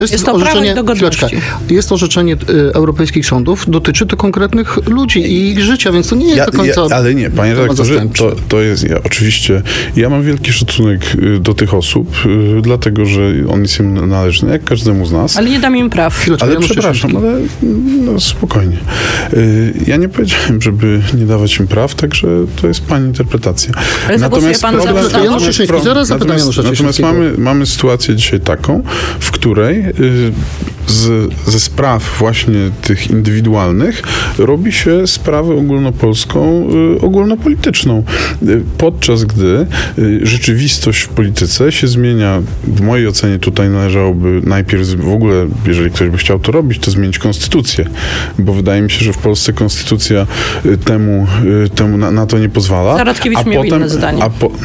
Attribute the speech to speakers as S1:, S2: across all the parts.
S1: Jest to orzeczenie, jest orzeczenie europejskich sądów, dotyczy to konkretnych ludzi i ich życia, więc to nie jest do końca...
S2: Ale nie, panie redaktorze, to jest... Oczywiście, ja mam wielki szacunek do tych osób, dlatego, że on jest im należny, jak każdemu z nas.
S3: Ale nie dam im praw.
S2: Ale przepraszam, ale no, spokojnie. Ja nie powiedziałem, żeby nie dawać im praw, także to jest pani interpretacja.
S3: Ale natomiast pan
S2: natomiast mamy sytuację dzisiaj taką, w której ze spraw właśnie tych indywidualnych robi się sprawę ogólnopolską, ogólnopolityczną. Podczas gdy rzeczywistość w polityce się zmienia, w mojej ocenie tutaj należałoby najpierw w ogóle, jeżeli ktoś by chciał to robić, to zmienić konstytucję, bo wydaje mi się, że w Polsce konstytucja temu na to nie pozwala.
S3: Zaradkiewicz miał inne zdanie.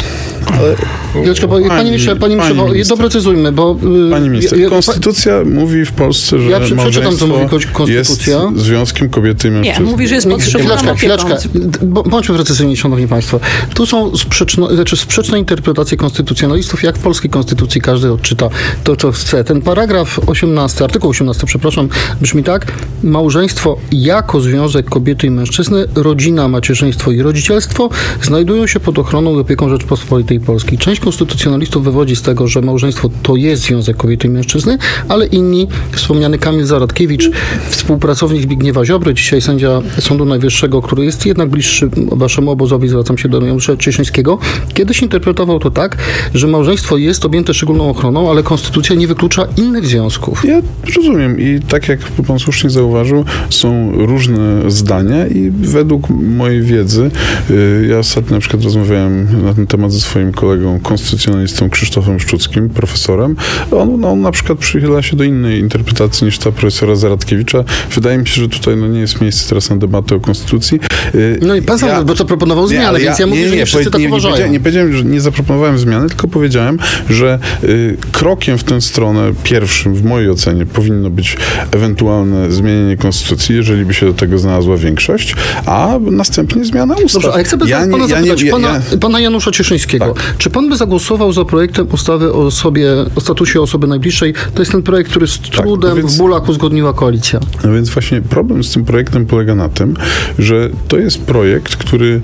S1: Panie ministrze, doprecyzujmy, bo...
S2: Pani minister, konstytucja mówi w Polsce, że małżeństwo jest związkiem kobiety i mężczyzny.
S3: Nie, mówi, że jest potrzebna
S1: chwileczkę. Bądźmy precyzyjni, szanowni państwo. Tu są sprzeczne interpretacje konstytucjonalistów, jak w polskiej konstytucji każdy odczyta to, co chce. Ten paragraf 18, artykuł 18, przepraszam, brzmi tak: małżeństwo jako związek kobiety i mężczyzny, rodzina, macierzyństwo i rodzicielstwo znajdują się pod ochroną i opieką Rzeczpospolitej Polskiej. Część konstytucjonalistów wywodzi z tego, że małżeństwo to jest związek kobiety i mężczyzny, ale inni, wspomniany Kamil Zaradkiewicz, współpracownik Zbigniewa Ziobry, dzisiaj sędzia Sądu Najwyższego, który jest jednak bliższy waszemu obozowi, zwracam się do Janusza Cieszyńskiego, kiedyś interpretował to tak, że małżeństwo jest objęte szczególną ochroną, ale konstytucja nie wyklucza innych związków.
S2: Ja rozumiem i tak jak pan słusznie zauważył, są różne zdania i według mojej wiedzy, ja ostatnio na przykład rozmawiałem na ten temat ze swoim kolegą konstytucjonalistą Krzysztofem Szczuckim, profesorem. On na przykład przychyla się do innej interpretacji niż ta profesora Zaradkiewicza. Wydaje mi się, że tutaj nie jest miejsce teraz na debatę o konstytucji.
S1: No i pan sam, bo co proponował zmianę, więc ja mówię, że nie wszyscy tak uważają.
S2: Nie powiedziałem, że nie zaproponowałem zmiany, tylko powiedziałem, że krokiem w tę stronę pierwszym, w mojej ocenie, powinno być ewentualne zmienienie konstytucji, jeżeli by się do tego znalazła większość, a następnie zmiana ustaw.
S1: Dobrze, ale chcę pana zapytać, pana Janusza Cieszyńskiego. Tak. Czy pan by zagłosował za projektem ustawy o statusie osoby najbliższej? To jest ten projekt, który z trudem, w bólach uzgodniła koalicja.
S2: No więc właśnie problem z tym projektem polega na tym, że to jest projekt, który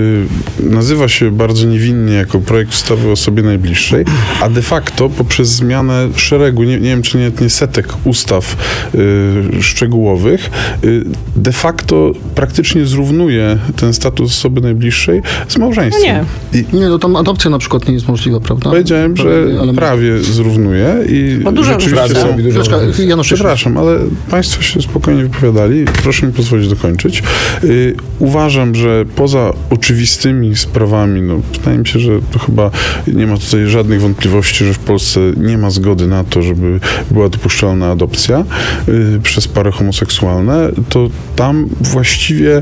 S2: nazywa się bardzo niewinnie jako projekt ustawy o osobie najbliższej, a de facto poprzez zmianę szeregu, nie wiem czy nie setek ustaw szczegółowych, de facto praktycznie zrównuje ten status osoby najbliższej z małżeństwem.
S3: Nie,
S1: no tam adopcja na przykład nie jest możliwa, prawda?
S2: Powiedziałem, że prawie zrównuje i rzeczywiście są... Przepraszam, ale państwo się spokojnie wypowiadali. Proszę mi pozwolić dokończyć. Uważam, że poza oczywistymi sprawami, wydaje mi się, że to chyba nie ma tutaj żadnych wątpliwości, że w Polsce nie ma zgody na to, żeby była dopuszczalna adopcja przez pary homoseksualne, to tam właściwie,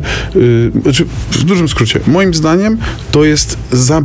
S2: w dużym skrócie, moim zdaniem to jest za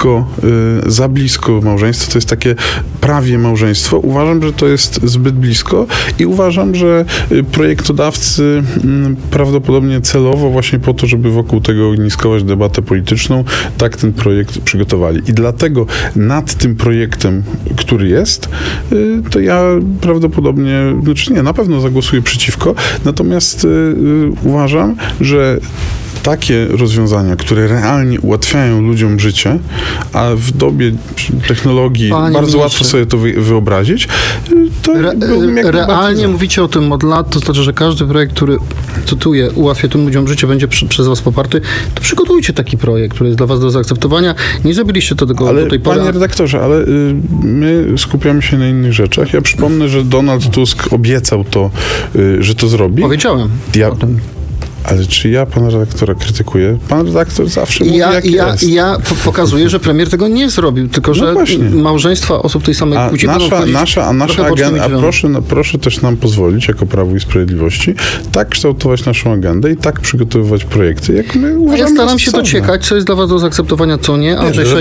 S2: blisko małżeństwa, to jest takie prawie małżeństwo. Uważam, że to jest zbyt blisko i uważam, że projektodawcy prawdopodobnie celowo właśnie po to, żeby wokół tego ogniskować debatę polityczną, tak ten projekt przygotowali. I dlatego nad tym projektem, który jest, to ja prawdopodobnie, na pewno zagłosuję przeciwko, natomiast uważam, że takie rozwiązania, które realnie ułatwiają ludziom życie, a w dobie technologii bardzo łatwo sobie to wyobrazić, to
S1: realnie mówicie o tym od lat, to znaczy, że każdy projekt, który, cytuję, ułatwia tym ludziom życie, będzie przez was poparty, to przygotujcie taki projekt, który jest dla was do zaakceptowania. Nie zrobiliście tego do tej pory.
S2: Panie redaktorze, ale my skupiamy się na innych rzeczach. Ja przypomnę, że Donald Tusk obiecał to, że to zrobi.
S1: Powiedziałem o tym.
S2: Ale czy ja pana redaktora krytykuję? Pan redaktor zawsze mówi, jak jest.
S1: Ja pokazuję, że premier tego nie zrobił, tylko że małżeństwa osób tej samej płci
S2: nasza agenda, proszę też nam pozwolić, jako Prawu i Sprawiedliwości, tak kształtować naszą agendę i tak przygotowywać projekty, jak my uważamy.
S1: Ja staram się dociekać, co jest dla was do zaakceptowania, co nie.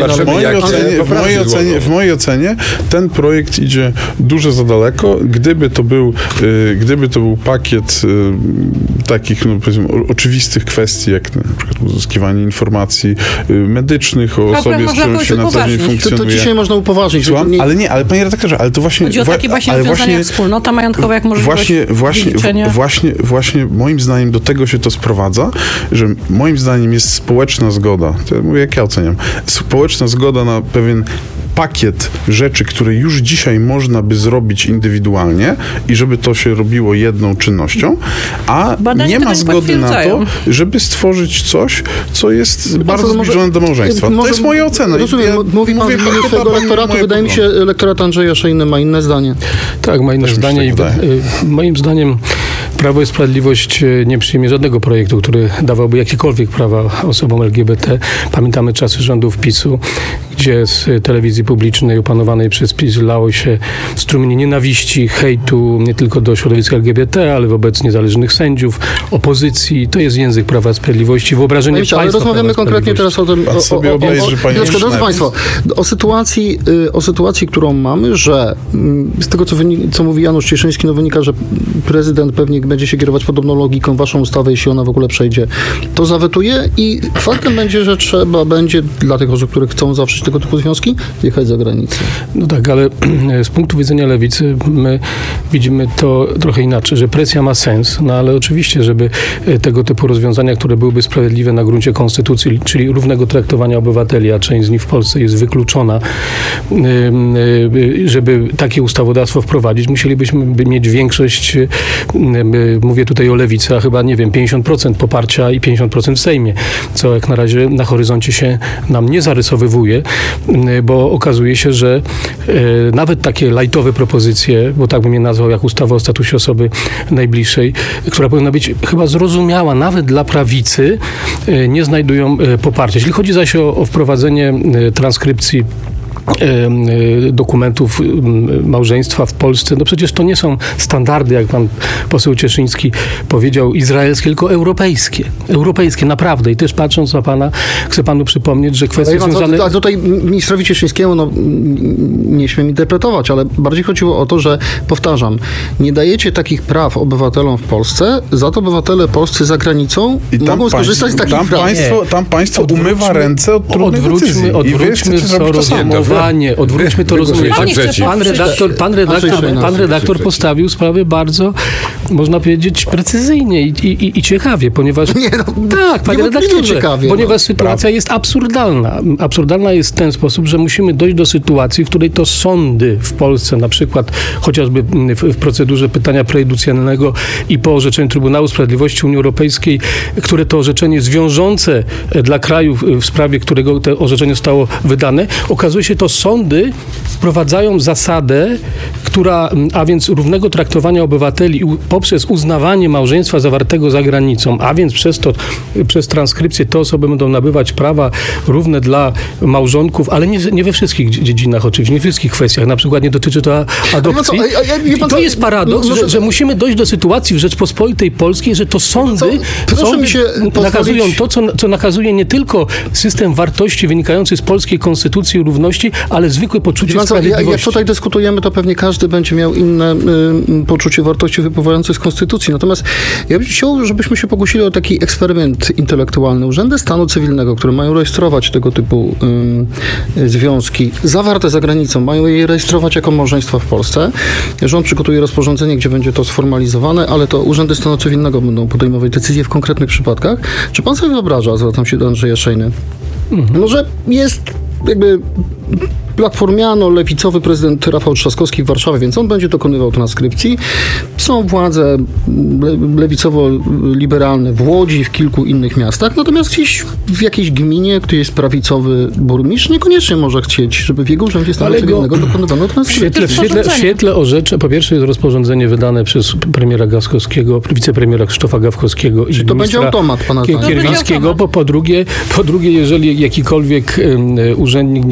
S2: W mojej ocenie ten projekt idzie dużo za daleko. Gdyby to był pakiet takich, powiedzmy, oczywistych kwestii, jak na przykład uzyskiwanie informacji medycznych o osobie, z którą się na co dzień funkcjonuje.
S1: To dzisiaj można upoważnić.
S2: Ale panie redaktorze, ale to właśnie...
S3: Chodzi o takie właśnie rozwiązania jak wspólnota majątkowa, jak możliwość
S2: Właśnie moim zdaniem do tego się to sprowadza, że moim zdaniem jest społeczna zgoda, to mówię, jak ja oceniam, społeczna zgoda na pewien pakiet rzeczy, które już dzisiaj można by zrobić indywidualnie i żeby to się robiło jedną czynnością, a nie ma zgody na to, żeby stworzyć coś, co jest bardzo zbliżone do małżeństwa. To jest moja ocena.
S1: Rozumiem, mówi pan w imieniu swojego elektoratu. Wydaje mi się, elektorat Andrzeja Szejny ma inne zdanie.
S4: Tak, ma inne zdanie i moim zdaniem Prawo i Sprawiedliwość nie przyjmie żadnego projektu, który dawałby jakiekolwiek prawa osobom LGBT. Pamiętamy czasy rządów PiS-u, gdzie z telewizji publicznej opanowanej przez PiS lało się strumienie nienawiści, hejtu nie tylko do środowiska LGBT, ale wobec niezależnych sędziów, opozycji. To jest język Prawa i Sprawiedliwości, wyobrażenie państwa. Ale
S1: rozmawiamy konkretnie teraz o tym... Drodzy Państwo, o sytuacji, którą mamy, że z tego, co mówi Janusz Cieszyński, wynika, że prezydent pewnie będzie się kierować podobną logiką. Waszą ustawę, jeśli ona w ogóle przejdzie, to zawetuje i faktem będzie, że trzeba będzie dla tych osób, które chcą zawrzeć tego typu związki, jechać za granicę.
S4: No tak, ale z punktu widzenia lewicy my widzimy to trochę inaczej, że presja ma sens, no ale oczywiście, żeby tego typu rozwiązania, które byłyby sprawiedliwe na gruncie konstytucji, czyli równego traktowania obywateli, a część z nich w Polsce jest wykluczona, żeby takie ustawodawstwo wprowadzić, musielibyśmy mieć większość, mówię tutaj o lewicy, a chyba, nie wiem, 50% poparcia i 50% w Sejmie, co jak na razie na horyzoncie się nam nie zarysowywuje, bo okazuje się, że nawet takie lajtowe propozycje, bo tak bym je nazwał, jak ustawa o statusie osoby najbliższej, która powinna być chyba zrozumiała nawet dla prawicy, nie znajdują poparcia. Jeśli chodzi zaś o wprowadzenie transkrypcji dokumentów małżeństwa w Polsce, no przecież to nie są standardy, jak pan poseł Cieszyński powiedział, izraelskie, tylko europejskie. Europejskie, naprawdę. I też patrząc na pana, chcę panu przypomnieć, że kwestie związane...
S1: A tutaj ministrowi Cieszyńskiemu, nie śmiem interpretować, ale bardziej chodziło o to, że, powtarzam, nie dajecie takich praw obywatelom w Polsce, za to obywatele polscy za granicą mogą skorzystać z takich praw.
S2: Tam państwo umywa ręce od trudnej decyzji.
S4: Odwróćmy odwróćmy to rozumienie. Pan redaktor postawił sprawę bardzo, można powiedzieć, precyzyjnie i ciekawie, ponieważ... Tak, panie redaktorze, ponieważ sytuacja jest absurdalna. Absurdalna jest w ten sposób, że musimy dojść do sytuacji, w której to sądy w Polsce, na przykład chociażby w procedurze pytania prejudycjalnego i po orzeczeniu Trybunału Sprawiedliwości Unii Europejskiej, które to orzeczenie jest wiążące dla kraju, w sprawie którego to orzeczenie zostało wydane, okazuje się, to sądy wprowadzają zasadę, a więc równego traktowania obywateli poprzez uznawanie małżeństwa zawartego za granicą, a więc przez transkrypcję te osoby będą nabywać prawa równe dla małżonków, ale nie we wszystkich dziedzinach oczywiście, nie we wszystkich kwestiach. Na przykład nie dotyczy to adopcji. I to jest paradoks, że musimy dojść do sytuacji w Rzeczpospolitej Polskiej, że to sądy nakazują to, co nakazuje nie tylko system wartości wynikający z polskiej konstytucji i równości, ale zwykłe poczucie sprawiedliwości.
S1: Jak tutaj dyskutujemy, to pewnie każdy będzie miał inne poczucie wartości wypływające z konstytucji. Natomiast ja bym chciał, żebyśmy się pokusili o taki eksperyment intelektualny. Urzędy stanu cywilnego, które mają rejestrować tego typu związki zawarte za granicą, mają je rejestrować jako małżeństwa w Polsce. Rząd przygotuje rozporządzenie, gdzie będzie to sformalizowane, ale to urzędy stanu cywilnego będą podejmować decyzje w konkretnych przypadkach. Czy pan sobie wyobraża, zwracam się do Andrzeja Szejny, że jest jakby platformiano-lewicowy prezydent Rafał Trzaskowski w Warszawie, więc on będzie dokonywał transkrypcji. Są władze lewicowo-liberalne w Łodzi, w kilku innych miastach, natomiast gdzieś w jakiejś gminie, gdzie jest prawicowy burmistrz, niekoniecznie może chcieć, żeby w jego urzędzie stanu cywilnego dokonywano transkrypcji.
S4: W świetle orzeczenia, po pierwsze jest rozporządzenie wydane przez premiera Gawkowskiego, wicepremiera Krzysztofa Gawkowskiego i
S1: to będzie automat, pana
S4: Kierwińskiego. Po drugie, jeżeli jakikolwiek urzędnik nie będzie chciał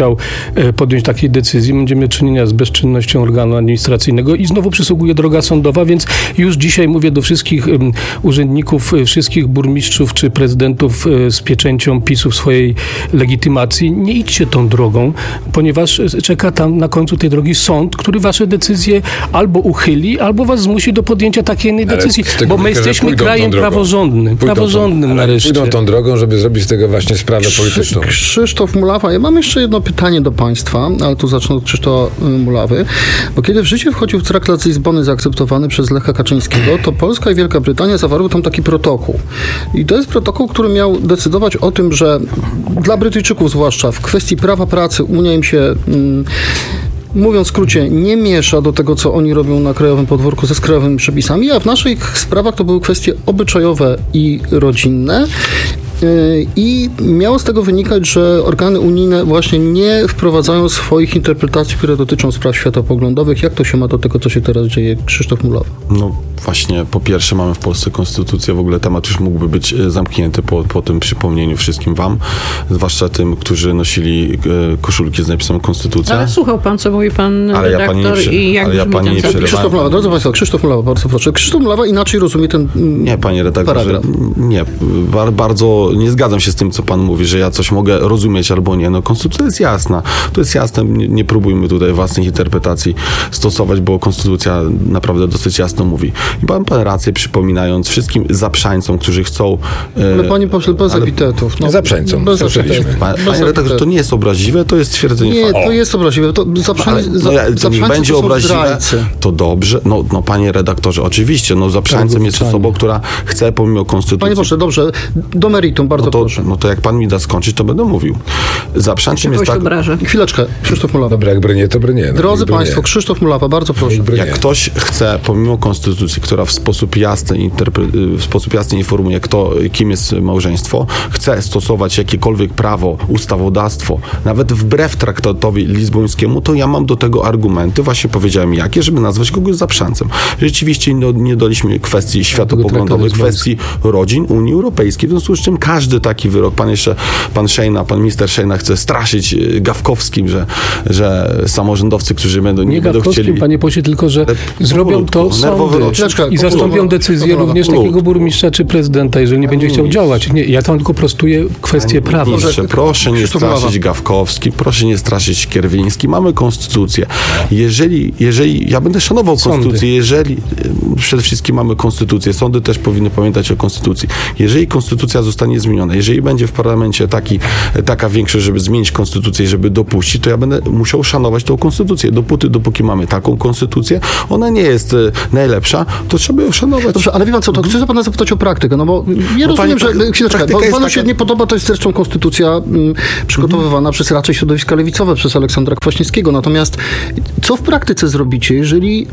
S4: chciał podjąć takiej decyzji, będziemy mieli czynienia z bezczynnością organu administracyjnego i znowu przysługuje droga sądowa, więc już dzisiaj mówię do wszystkich urzędników, wszystkich burmistrzów czy prezydentów z pieczęcią PiS-u w swojej legitymacji, nie idźcie tą drogą, ponieważ czeka tam na końcu tej drogi sąd, który wasze decyzje albo uchyli, albo was zmusi do podjęcia takiej innej decyzji, bo my jesteśmy krajem praworządnym nareszcie.
S5: Pójdą tą drogą, żeby zrobić z tego właśnie sprawę polityczną.
S1: Krzysztof Mulawa, ja mam jeszcze jedno pytanie do państwa, ale tu zacznę od Krzysztofa Mulawy, bo kiedy w życie wchodził traktat z Lizbony zaakceptowany przez Lecha Kaczyńskiego, to Polska i Wielka Brytania zawarły tam taki protokół. I to jest protokół, który miał decydować o tym, że dla Brytyjczyków zwłaszcza w kwestii prawa pracy Unia im się mówiąc w skrócie, nie miesza do tego, co oni robią na krajowym podwórku ze krajowymi przepisami, a w naszych sprawach to były kwestie obyczajowe i rodzinne. I miało z tego wynikać, że organy unijne właśnie nie wprowadzają swoich interpretacji, które dotyczą spraw światopoglądowych. Jak to się ma do tego, co się teraz dzieje? Krzysztof Mulawa.
S6: No właśnie, po pierwsze mamy w Polsce konstytucję, w ogóle temat już mógłby być zamknięty po tym przypomnieniu wszystkim wam, zwłaszcza tym, którzy nosili koszulki z napisem konstytucja.
S3: Ale słuchał pan, co mówi pan redaktor i jak brzmi ten zapis.
S1: Krzysztof Mulawa, drodzy państwo, Krzysztof Mulawa, bardzo proszę. Krzysztof Mulawa inaczej rozumie ten
S6: Nie, panie redaktorze,
S1: paragraf.
S6: Nie, bardzo nie zgadzam się z tym, co pan mówi, że ja coś mogę rozumieć albo nie. No konstytucja jest jasna. To jest jasne, nie próbujmy tutaj własnych interpretacji stosować, bo konstytucja naprawdę dosyć jasno mówi. I pan rację, przypominając wszystkim zaprzańcom, którzy chcą...
S1: Ale panie pośle, bez epitetów.
S5: No, zaprzańcom.
S6: Panie redaktorze, to nie jest obraźliwe, to jest stwierdzenie faktu.
S1: Nie, to jest obraźliwe. To
S6: niech będzie obraźliwe, to dobrze. No panie redaktorze, oczywiście, zaprzańcem jest osoba, która chce pomimo konstytucji...
S1: Panie pośle, dobrze, do meritum, bardzo proszę.
S6: No to jak pan mi da skończyć, to będę mówił. Zaprzańcem jest tak...
S1: Chwileczkę, Krzysztof Mulawa.
S5: Dobra, jak brnie, to brnie. No,
S1: drodzy państwo, Krzysztof Mulawa, bardzo proszę.
S6: Jak ktoś chce, pomimo konstytucji, która w sposób jasny informuje, kim jest małżeństwo, chce stosować jakiekolwiek prawo, ustawodawstwo, nawet wbrew traktatowi lizbońskiemu, to ja mam do tego argumenty, właśnie powiedziałem jakie, żeby nazwać kogoś zaprzańcem. Rzeczywiście nie daliśmy kwestii światopoglądowych, kwestii rodzin Unii Europejskiej, w związku z czym każdy taki wyrok, pan minister Szejna chce straszyć Gawkowskim, że samorządowcy, którzy będą chcieli...
S4: Panie pośle, tylko że zrobią to sądy i zastąpią decyzję również takiego burmistrza czy prezydenta, jeżeli nie będzie chciał działać. Nie, ja tam tylko prostuję kwestię prawa.
S6: Proszę nie straszyć Gawkowski, proszę nie straszyć Kierwiński. Mamy konstytucję. Jeżeli ja będę szanował konstytucję, jeżeli przede wszystkim mamy konstytucję, sądy też powinny pamiętać o konstytucji. Jeżeli konstytucja zostanie zmieniona, jeżeli będzie w parlamencie taka większość, żeby zmienić konstytucję i żeby dopuścić, to ja będę musiał szanować tą konstytucję. Dopóki mamy taką konstytucję, ona nie jest najlepsza, to trzeba ją szanować.
S1: Dobrze, ale wie pan co, to chcę pana zapytać o praktykę, bo ja rozumiem, że chwileczkę, bo panu się nie podoba, to jest zresztą konstytucja przygotowywana przez raczej środowiska lewicowe, przez Aleksandra Kwaśniewskiego. Natomiast co w praktyce zrobicie, jeżeli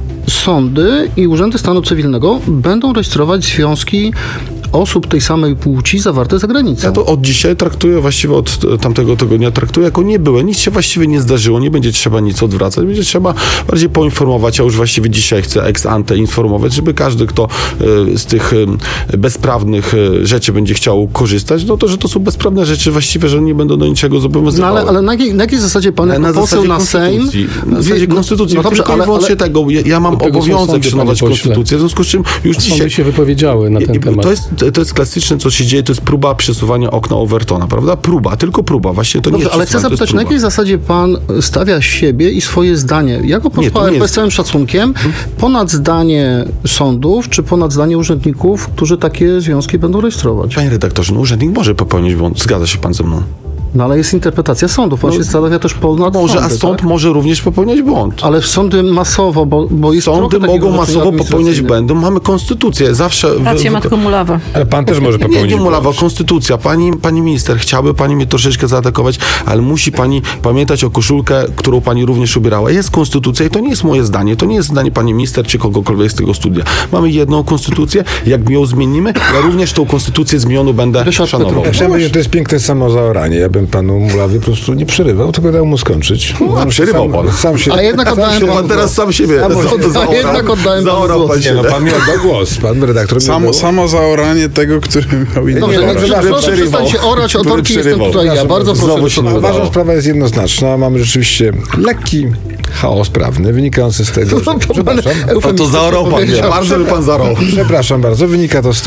S1: sądy i urzędy stanu cywilnego będą rejestrować związki osób tej samej płci zawarte za granicą?
S6: Ja to od dzisiaj traktuję, właściwie od tamtego tygodnia traktuję jako niebyłe. Nic się właściwie nie zdarzyło, nie będzie trzeba nic odwracać, będzie trzeba bardziej poinformować. Ja już właściwie dzisiaj chcę ex ante informować, żeby każdy, kto z tych bezprawnych rzeczy będzie chciał korzystać, no to, że to są bezprawne rzeczy właściwie, że nie będą do niczego zobowiązywały.
S1: No ale na jakiej zasadzie pan jako poseł na Sejm...
S6: Na zasadzie konstytucji. No dobrze, tylko i wyłącznie tego. Ja mam obowiązek szanować konstytucję, w związku z czym już dzisiaj...
S4: Sądy się wypowiedziały na ten temat.
S6: To jest klasyczne, co się dzieje, to jest próba przesuwania okna Overtona, prawda? Tylko próba. Właśnie to nie jest
S1: ale chcę zapytać, na jakiej zasadzie pan stawia siebie i swoje zdanie, jako posła RP z całym szacunkiem, ponad zdanie sądów, czy ponad zdanie urzędników, którzy takie związki będą rejestrować?
S6: Panie redaktorze, urzędnik może popełnić błąd. Zgadza się pan ze mną?
S1: No ale jest interpretacja sądów, on się stawia też ponad
S6: może,
S1: sądy,
S6: a sąd
S1: tak?
S6: może również popełniać błąd.
S1: Ale sądy masowo, bo jest
S6: sądy mogą masowo popełniać błędy. Mamy konstytucję, zawsze...
S3: Rację Matko Mulawa.
S5: Ale pan też może popełnić
S6: Nie Mulawa, konstytucja. Pani minister, chciałaby pani mnie troszeczkę zaatakować, ale musi pani pamiętać o koszulkę, którą pani również ubierała. Jest konstytucja i to nie jest moje zdanie, to nie jest zdanie pani minister czy kogokolwiek z tego studia. Mamy jedną konstytucję, jak ją zmienimy, ja również tą konstytucję zmienioną będę szanował.
S5: To jest piękne samozaoranie. Ja bym żebym panu Mulawy po prostu nie przerywał, tylko dał mu skończyć.
S6: No, przerywał pan.
S5: Sam się,
S1: a jednak oddałem
S6: pan teraz sam siebie.
S1: A jednak oddałem
S6: zaorał pan
S5: nie, no pan mi oddał głos. Pan redaktor
S2: samo zaoranie tego, który miał inny.
S1: Proszę przestańcie orać o torki, jestem tutaj ja. Bardzo proszę.
S5: Uważam, że sprawa jest jednoznaczna. Mamy rzeczywiście lekki chaos prawny, wynikający z tego, że...
S6: to zaorał pan, bardzo by pan zaorał.
S5: Przepraszam bardzo, wynika to z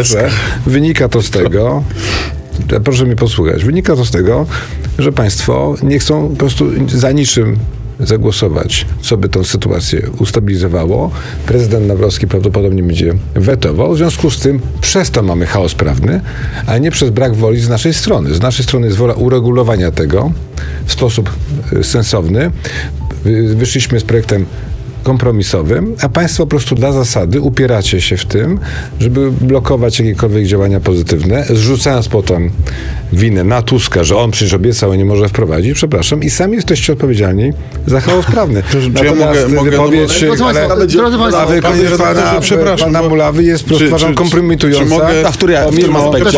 S5: tego, proszę mnie posłuchać, wynika to z tego, że państwo nie chcą po prostu za niczym zagłosować, co by tą sytuację ustabilizowało. Prezydent Nawrocki prawdopodobnie będzie wetował. W związku z tym przez to mamy chaos prawny, a nie przez brak woli z naszej strony. Z naszej strony jest wola uregulowania tego w sposób sensowny. Wyszliśmy z projektem kompromisowym, a państwo po prostu dla zasady upieracie się w tym, żeby blokować jakiekolwiek działania pozytywne, zrzucając potem winę na Tuska, że on przecież obiecał, a nie może wprowadzić, przepraszam, i sami jesteście odpowiedzialni za chaos prawny.
S2: Ja mogę
S5: wypowiedź, a wypowiedź pana Mulawy jest kompromitująca.
S6: A w którym aspekcie?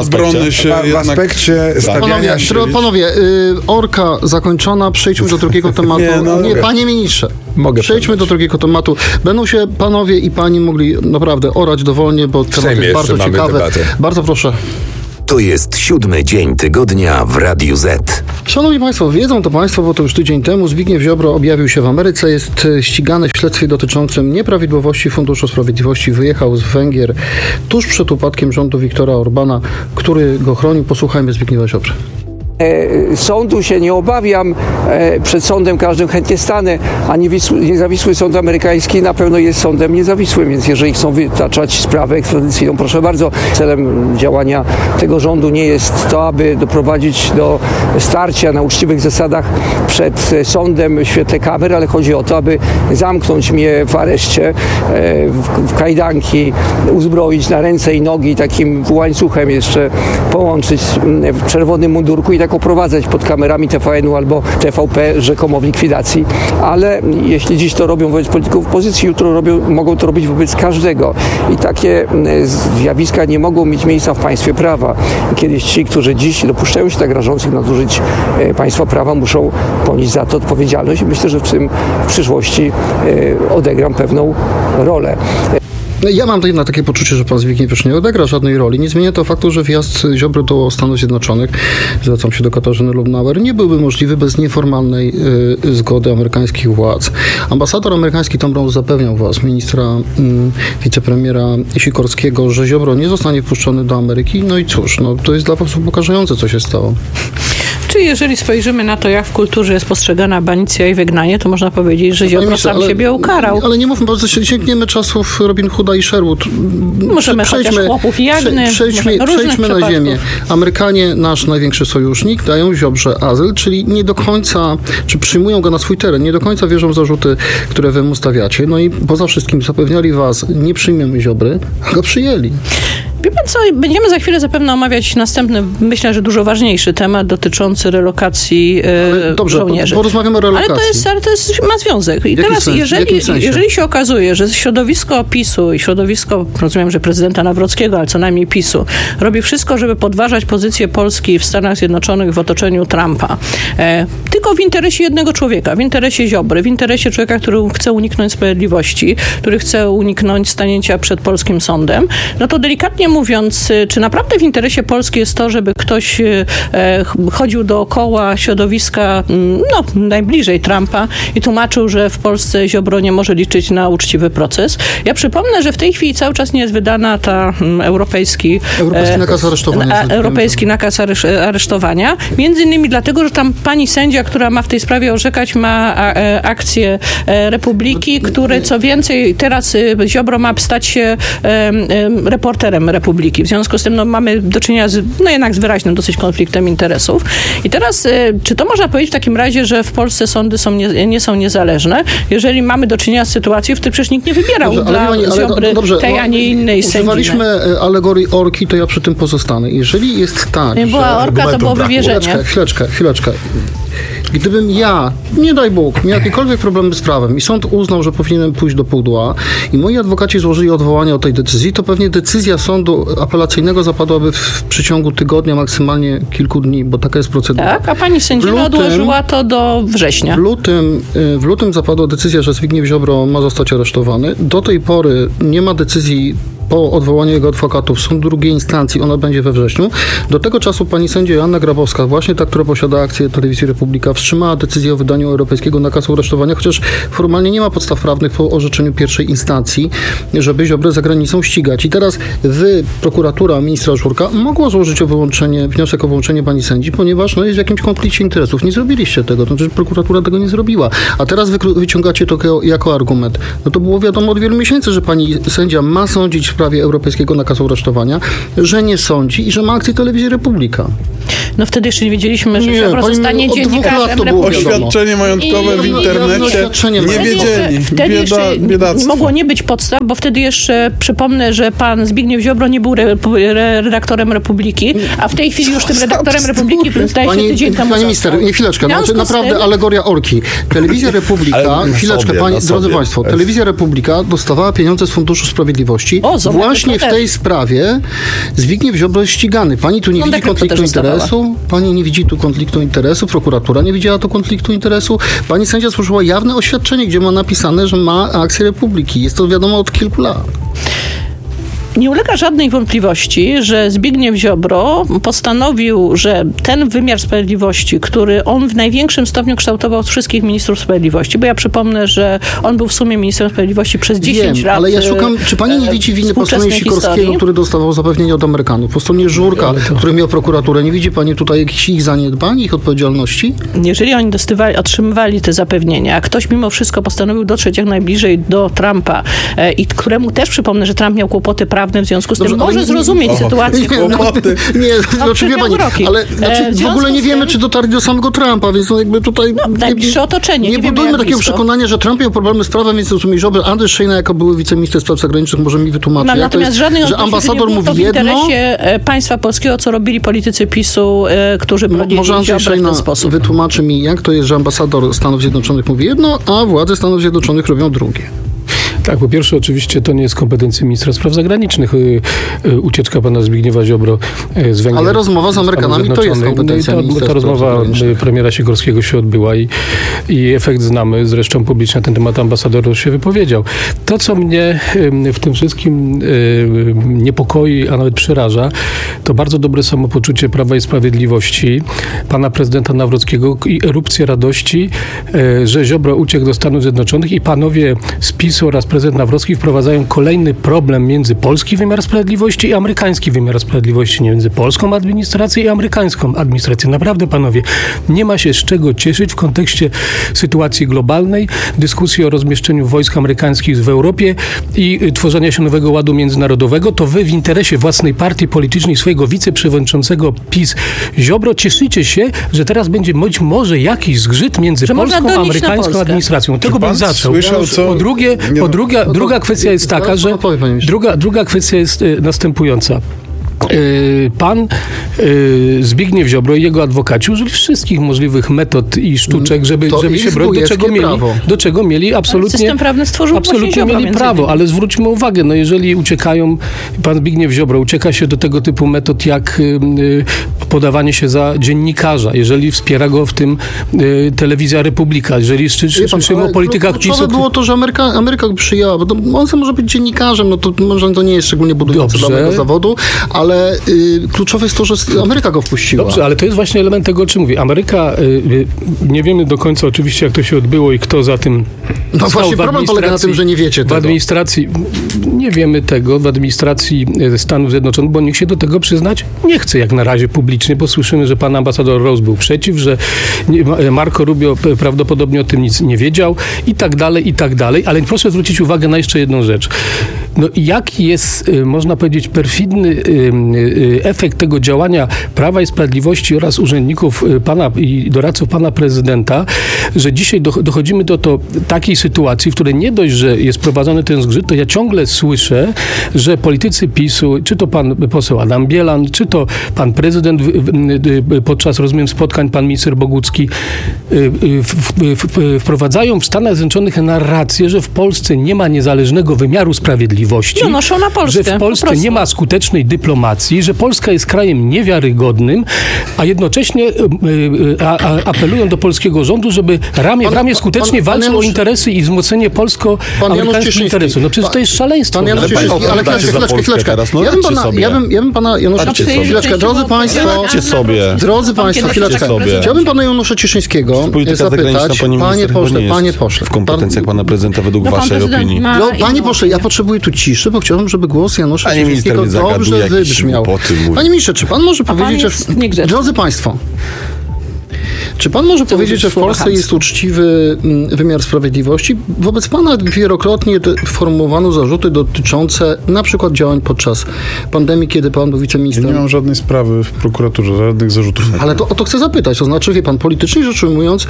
S5: W aspekcie stawiania się...
S1: Panowie, orka zakończona, przejdźmy do drugiego tematu. Nie, panie ministrze, przejdźmy do drugiego tematu. Będą się panowie i pani mogli naprawdę orać dowolnie, bo temat jest bardzo ciekawy.
S5: Debatę.
S1: Bardzo proszę.
S7: To jest 7. dzień tygodnia w Radiu Z.
S1: Szanowni Państwo, wiedzą to Państwo, bo to już tydzień temu Zbigniew Ziobro objawił się w Ameryce, jest ścigany w śledztwie dotyczącym nieprawidłowości Funduszu Sprawiedliwości. Wyjechał z Węgier tuż przed upadkiem rządu Viktora Orbana, który go chronił. Posłuchajmy Zbigniewa Ziobry.
S8: Sądu się nie obawiam, przed sądem każdym chętnie stanę, a niezawisły sąd amerykański na pewno jest sądem niezawisłym, więc jeżeli chcą wytaczać sprawę ekstradycyjną, proszę bardzo. Celem działania tego rządu nie jest to, aby doprowadzić do starcia na uczciwych zasadach przed sądem w świetle kamer, ale chodzi o to, aby zamknąć mnie w areszcie, w kajdanki, uzbroić na ręce i nogi, takim łańcuchem jeszcze połączyć w czerwonym mundurku i tak oprowadzać pod kamerami TVN-u albo TVP rzekomo w likwidacji, ale jeśli dziś to robią wobec polityków opozycji, jutro mogą to robić wobec każdego i takie zjawiska nie mogą mieć miejsca w państwie prawa. Kiedyś ci, którzy dziś dopuszczają się tak rażących nadużyć państwa prawa, muszą ponieść za to odpowiedzialność i myślę, że w tym w przyszłości odegram pewną rolę.
S1: Ja mam jednak takie poczucie, że pan Zbigniew już nie odegra żadnej roli. Nie zmienia to faktu, że wjazd Ziobry do Stanów Zjednoczonych, zwracam się do Katarzyny Lubnauer, nie byłby możliwy bez nieformalnej zgody amerykańskich władz. Ambasador amerykański Tom Rose zapewniał was, ministra, wicepremiera Sikorskiego, że Ziobro nie zostanie wpuszczony do Ameryki. No i cóż, to jest dla was upokarzające, co się stało.
S3: Czy jeżeli spojrzymy na to, jak w kulturze jest postrzegana banicja i wygnanie, to można powiedzieć, że Ziobro sam siebie ukarał.
S1: Ale nie mówmy, bo sięgniemy czasów Robin Hooda i Sherwood.
S3: Możemy chociaż chłopów Jagny,
S1: przejdźmy na ziemię. Amerykanie, nasz największy sojusznik, dają Ziobrze azyl, czyli nie do końca, czy przyjmują go na swój teren, nie do końca wierzą w zarzuty, które wy mu stawiacie. No i poza wszystkim zapewniali was, nie przyjmiemy Ziobry, a go przyjęli.
S3: Wie pan co, będziemy za chwilę zapewne omawiać następny, myślę, że dużo ważniejszy temat dotyczący relokacji żołnierzy.
S1: Porozmawiamy o relokacji.
S3: Ale to ma związek. I teraz, jeżeli się okazuje, że środowisko PiS-u i środowisko, rozumiem, że prezydenta Nawrockiego, ale co najmniej PiS-u, robi wszystko, żeby podważać pozycję Polski w Stanach Zjednoczonych w otoczeniu Trumpa, tylko w interesie jednego człowieka, w interesie Ziobry, w interesie człowieka, który chce uniknąć sprawiedliwości, który chce uniknąć stanięcia przed polskim sądem, no to delikatnie mówiąc, czy naprawdę w interesie Polski jest to, żeby ktoś chodził dookoła środowiska najbliżej Trumpa i tłumaczył, że w Polsce Ziobro nie może liczyć na uczciwy proces. Ja przypomnę, że w tej chwili cały czas nie jest wydana ta europejski
S1: nakaz aresztowania.
S3: Europejski nakaz aresztowania. Między innymi dlatego, że tam pani sędzia, która ma w tej sprawie orzekać, ma akcję Republiki, który co więcej teraz Ziobro ma stać się reporterem Republiki. W związku z tym mamy do czynienia jednak z wyraźnym dosyć konfliktem interesów. I teraz, czy to można powiedzieć w takim razie, że w Polsce sądy nie są niezależne, jeżeli mamy do czynienia z sytuacją, w której przecież nikt nie wybierał dla Ziobry tej, a nie innej sędziny.
S1: Używaliśmy alegorii orki, to ja przy tym pozostanę. Jeżeli jest tak,
S3: nie była orka, to było wywierzenie.
S1: Chwileczkę. gdybym ja, nie daj Bóg, miał jakiekolwiek problemy z prawem i sąd uznał, że powinienem pójść do pudła i moi adwokaci złożyli odwołanie od tej decyzji, to pewnie decyzja sądu apelacyjnego zapadłaby w przeciągu tygodnia, maksymalnie kilku dni, bo taka jest procedura.
S3: Tak, a pani sędzia odłożyła to do września.
S1: W lutym zapadła decyzja, że Zbigniew Ziobro ma zostać aresztowany. Do tej pory nie ma decyzji po odwołaniu jego adwokatów sądu drugiej instancji, ona będzie we wrześniu. Do tego czasu pani sędzia Joanna Grabowska, właśnie ta, która posiada akcję Telewizji Republika, wstrzymała decyzję o wydaniu europejskiego nakazu aresztowania, chociaż formalnie nie ma podstaw prawnych po orzeczeniu pierwszej instancji, żeby Ziobrę za granicą ścigać. I teraz prokuratura ministra Żurka mogła złożyć wniosek o wyłączenie pani sędzi, ponieważ jest w jakimś konflikcie interesów. Nie zrobiliście tego, to znaczy prokuratura tego nie zrobiła. A teraz wyciągacie to jako argument. No to było wiadomo od wielu miesięcy, że pani sędzia ma sądzić w sprawie europejskiego nakazu aresztowania, że nie sądzi i że ma akcję Telewizji Republika.
S3: No wtedy jeszcze nie wiedzieliśmy, że Ziobro zostanie dziennikarzem Republiki.
S2: Oświadczenie majątkowe w internecie nie wiedzieli.
S3: Wtedy jeszcze mogło nie być podstaw, bo wtedy jeszcze przypomnę, że pan Zbigniew Ziobro nie był redaktorem Republiki, a w tej chwili już tym redaktorem Republiki zdaje się tydzień temu.
S1: Pani minister, chwileczkę, naprawdę alegoria orki. Telewizja Republika, chwileczkę, drodzy państwo, Telewizja Republika dostawała pieniądze z Funduszu Sprawiedliwości. Właśnie w tej sprawie Zbigniew Ziobro jest ścigany. Pani tu nie widzi konfliktu interesu? Pani nie widzi tu konfliktu interesu? Prokuratura nie widziała tu konfliktu interesu? Pani sędzia złożyła jawne oświadczenie, gdzie ma napisane, że ma akcję Republiki. Jest to wiadomo od kilku lat.
S3: Nie ulega żadnej wątpliwości, że Zbigniew Ziobro postanowił, że ten wymiar sprawiedliwości, który on w największym stopniu kształtował z wszystkich ministrów sprawiedliwości, bo ja przypomnę, że on był w sumie ministrem sprawiedliwości przez 10 lat.
S1: Ale ja szukam, czy pani nie widzi winy po stronie Sikorskiego, który dostawał zapewnienia od Amerykanów, po stronie Żurka, który miał prokuraturę, nie widzi pani tutaj jakichś ich zaniedbań, ich odpowiedzialności?
S3: Jeżeli oni otrzymywali te zapewnienia, a ktoś mimo wszystko postanowił dotrzeć jak najbliżej do Trumpa i któremu też przypomnę, że Trump miał kłopoty prawne, w związku z tym może zrozumieć sytuację.
S1: Oczywiście pani, ale w ogóle nie wiemy, czy dotarli do samego Trumpa, więc jakby tutaj
S3: najbliższe otoczenie.
S1: Nie budujmy takiego przekonania, że Trump miał problemy z prawem, więc rozumie, że Andrzej Szejna, jako były wiceminister spraw zagranicznych, może mi wytłumaczyć.
S3: Natomiast żadnej
S1: że ambasador mówi jedno.
S3: W interesie państwa polskiego, co robili politycy PiS-u, którzy prowadzili
S1: może Andrzej Szejna w ten sposób. Wytłumaczy mi, jak to jest, że ambasador Stanów Zjednoczonych mówi jedno, a władze Stanów Zjednoczonych robią drugie.
S4: Tak, po pierwsze oczywiście to nie jest kompetencji ministra spraw zagranicznych ucieczka pana Zbigniewa Ziobro z Węgier.
S1: Ale rozmowa z Amerykanami to jest kompetencja ministra.
S4: Ta rozmowa premiera Sikorskiego się odbyła i efekt znamy. Zresztą publicznie na ten temat ambasador się wypowiedział. To, co mnie w tym wszystkim niepokoi, a nawet przeraża, to bardzo dobre samopoczucie Prawa i Sprawiedliwości, pana prezydenta Nawrockiego i erupcja radości, że Ziobro uciekł do Stanów Zjednoczonych i panowie z PiS-u oraz prezydent Nawrocki wprowadzają kolejny problem między polski wymiar sprawiedliwości i amerykański wymiar sprawiedliwości, nie między polską administracją i amerykańską administracją. Naprawdę, panowie, nie ma się z czego cieszyć w kontekście sytuacji globalnej, dyskusji o rozmieszczeniu wojsk amerykańskich w Europie i tworzenia się nowego ładu międzynarodowego. To wy w interesie własnej partii politycznej, swojego wiceprzewodniczącego PiS Ziobro cieszycie się, że teraz będzie być może jakiś zgrzyt między polską a amerykańską administracją. Tego bym zaczął. Druga kwestia jest taka, że druga kwestia jest następująca. Pan Zbigniew Ziobro i jego adwokaci użyli wszystkich możliwych metod i sztuczek, żeby się bronić, do czego mieli absolutnie,
S3: system prawny stworzył
S4: absolutnie mieli prawo, ale zwróćmy uwagę, jeżeli uciekają, pan Zbigniew Ziobro ucieka się do tego typu metod jak podawanie się za dziennikarza, jeżeli wspiera go w tym Telewizja Republika, jeżeli słyszymy o politykach PiS-u.
S1: To było to, że Ameryka go przyjęła, bo on sam może być dziennikarzem, no to może to nie jest szczególnie budujące dla mojego zawodu, ale kluczowe jest to, że Ameryka go wpuściła.
S4: Dobrze, ale to jest właśnie element tego, o czym mówię. Ameryka, nie wiemy do końca oczywiście, jak to się odbyło i kto za tym
S1: no właśnie problem polega na tym, że nie wiecie tego.
S4: W administracji, nie wiemy tego, w administracji Stanów Zjednoczonych, bo nikt się do tego przyznać nie chce jak na razie publicznie, bo słyszymy, że pan ambasador Ross był przeciw, że Marco Rubio prawdopodobnie o tym nic nie wiedział i tak dalej, ale proszę zwrócić uwagę na jeszcze jedną rzecz. No jaki jest, można powiedzieć, perfidny efekt tego działania Prawa i Sprawiedliwości oraz urzędników pana i doradców pana prezydenta, że dzisiaj dochodzimy do takiej sytuacji, w której nie dość, że jest prowadzony ten zgrzyt, to ja ciągle słyszę, że politycy PiS-u, czy to pan poseł Adam Bielan, czy to pan prezydent podczas, rozumiem, spotkań, pan minister Bogucki, wprowadzają w Stanach Zjednoczonych narrację, że w Polsce nie ma niezależnego wymiaru sprawiedliwości,
S3: noszą na Polskę,
S4: że w Polsce nie ma skutecznej dyplomacji, że Polska jest krajem niewiarygodnym, a jednocześnie apelują do polskiego rządu, żeby ramię w ramię skutecznie walczył o interesy i wzmocnienie polsko-amerykańskich interesów. No przecież to jest szaleństwo.
S1: Pan Janusz Cieszyński, ale chwileczkę. Ja bym pana Janusza Cieszyńskiego, drodzy państwo, chwileczkę. Chciałbym pana Janusza Cieszyńskiego zapytać, panie pośle.
S6: W kompetencjach pana prezydenta według waszej opinii.
S1: Panie pośle, ja potrzebuję tu ciszy, bo chciałbym, żeby głos Janusza Cieszyńskiego dobrze wybrzmiał. Panie ministrze, czy pan może powiedzieć, że... Drodzy państwo, czy pan może powiedzieć, że w Polsce jest uczciwy wymiar sprawiedliwości? Wobec pana wielokrotnie formułowano zarzuty dotyczące na przykład działań podczas pandemii, kiedy pan był wiceministrem.
S2: Ja nie mam żadnej sprawy w prokuraturze, żadnych zarzutów.
S1: Ale o to chcę zapytać. To znaczy, wie pan, politycznie rzecz ujmując,